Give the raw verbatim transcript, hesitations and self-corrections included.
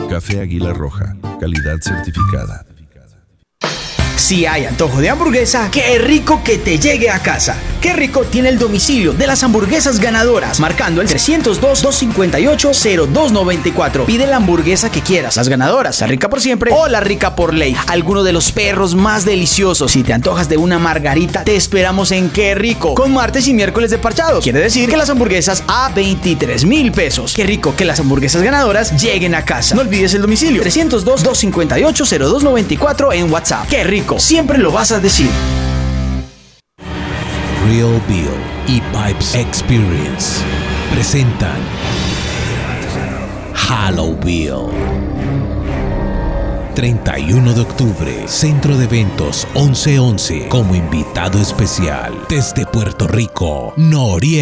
Café Águila Roja, calidad certificada. Si hay antojo de hamburguesa, qué rico que te llegue a casa. Qué rico tiene el domicilio de las hamburguesas ganadoras, marcando el trescientos dos, doscientos cincuenta y ocho, cero dos noventa y cuatro. Pide la hamburguesa que quieras, las ganadoras, la rica por siempre o la rica por ley. Alguno de los perros más deliciosos. Si te antojas de una margarita, te esperamos en Qué Rico, con martes y miércoles de parchados. Quiere decir que las hamburguesas a veintitrés mil pesos. Qué rico que las hamburguesas ganadoras lleguen a casa. No olvides el domicilio, trescientos dos, doscientos cincuenta y ocho, cero dos noventa y cuatro en WhatsApp. Qué rico, siempre lo vas a decir. Real Bill y Pipes Experience presentan Halo Bill. treinta y uno de octubre, Centro de Eventos once once, como invitado especial desde Puerto Rico, Noriega.